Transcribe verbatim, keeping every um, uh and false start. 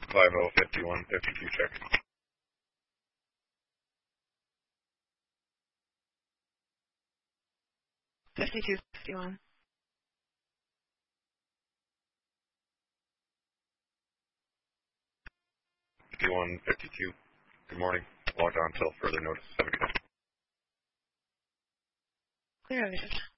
five oh fifty-one fifty-two check. fifty-two fifty-one. fifty-one fifty-two. Good morning. Logged on until further notice. Have a good day. Clear,